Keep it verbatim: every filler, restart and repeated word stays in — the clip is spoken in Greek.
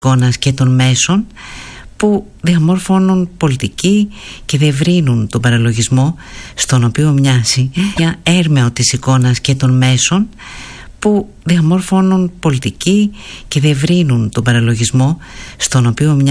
εικόνας και των μέσων που διαμόρφωνουν πολιτική και διευρύνουν τον παραλογισμό στον οποίο μοιάζει μια έρμεο της εικόνας και των μέσων που διαμόρφωνουν πολιτική και διευρύνουν τον παραλογισμό στον οποίο μοιάζει